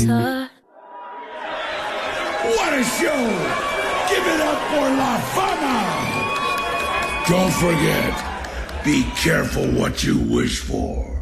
closer. What a show! Give it up for La Fama! Don't forget, be careful what you wish for.